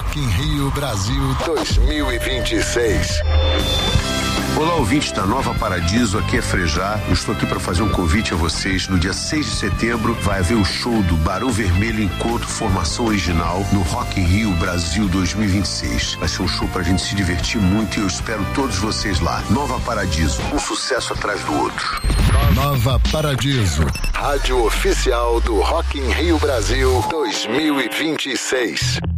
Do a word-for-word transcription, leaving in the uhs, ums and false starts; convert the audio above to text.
Rock in Rio Brasil dois mil e vinte e seis. Olá, ouvintes da Nova Paradiso, aqui é Frejá. Eu estou aqui para fazer um convite a vocês. No dia seis de setembro vai haver o show do Barão Vermelho Encontro Formação Original no Rock in Rio Brasil dois mil e vinte e seis. Vai ser um show pra gente se divertir muito e eu espero todos vocês lá. Nova Paradiso, um sucesso atrás do outro. Nova Paradiso, rádio oficial do Rock in Rio Brasil dois mil e vinte e seis.